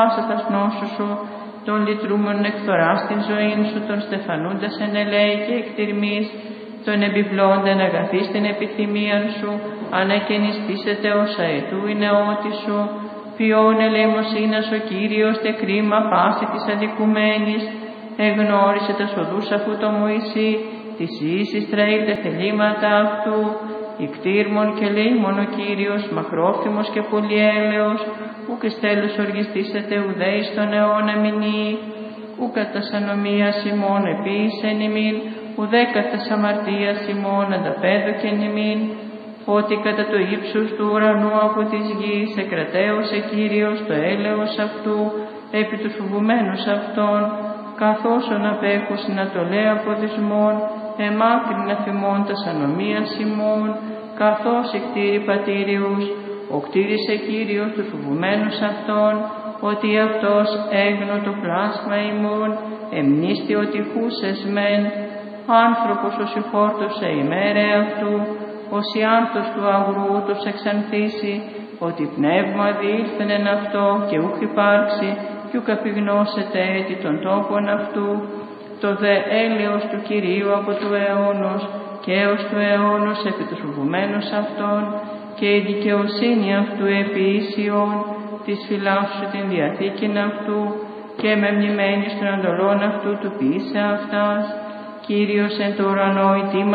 πάσα τα γνώσου σου, των λυτρούμενων εκθοράς την ζωήν σου, των στεφανούντας εν ελέη και εκτιρμής, των επιβλώντων αγαθής την επιθυμίαν σου, ανακαινιστήσετε όσα ετού η νεότη σου, ποιόν ελεημοσύνας ο Κύριος τε κρίμα πάση της αδικουμένης, εγνώρισε τα οδούς αφού το Μωυσή, της ίσης τραήλ τα θελήματα αυτού, ικτήρμον και λέημον ο Κύριος, μακρόφημος και πολυέλεος, ουκ εις τέλος οργιστήσετε ουδέ εις τον αιώνα μηνύ, ουκ κατά σανομίας ημών επίησεν ημίν, ουδέ κατά αμαρτίας ημών ανταπέδοκεν ημίν, ότι κατά το ύψος του ουρανού από της γης εκρατέωσε Κύριος το έλεος αυτού, επί τους φοβουμένους αυτών, καθώς ον απέχους να το λέει αποδισμών, εμάκρυν αφημών τας ανομίας ημών, καθώς εκτήρη πατήριους, ο κτήρισε Κύριος τους φοβουμένους αυτών, ότι αυτός έγνω το πλάσμα ημών, εμνίστη ότι χούσες μεν, άνθρωπος ο συγχόρτωσε ημέρε αυτού, ως η άνθος του αγρού τους εξανθήσει, ότι πνεύμα διήλθεν εν αυτό και ούχ υπάρξει, κι ουκ απειγνώσετε έτη των τόπων αυτού, το δε έλεος του Κυρίου από του αιώνος και έως του αιώνος επί τους φοβουμένους αυτών, και η δικαιοσύνη αυτού επί ίσιον, της φυλάσσου την διαθήκην αυτού, και με μνημένης των αντολών αυτού του ποιήσε αυτάς, Κύριος εν το ουρανό